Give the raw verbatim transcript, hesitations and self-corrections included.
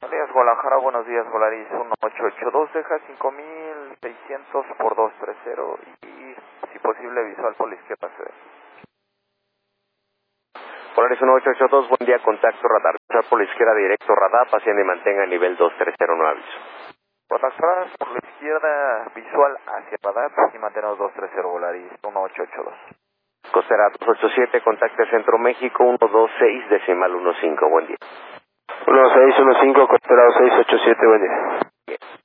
Buenos días, Guadalajara, buenos días, Volaris uno ocho ocho dos, deja cinco mil seiscientos por doscientos treinta y, si posible, visual por la izquierda. Volaris uno ocho ocho dos, buen día, contacto radar. Visual por la izquierda, directo radar, paciente y mantenga nivel dos tres cero, no aviso. Guadalajara, por la izquierda, visual hacia radar y mantenemos dos tres cero, Volaris uno ocho ocho dos. Costera dos ocho siete, contacto Centro México uno dos seis, decimal uno cinco, buen día. uno seis uno cinco, Costera seis ocho siete, buen día.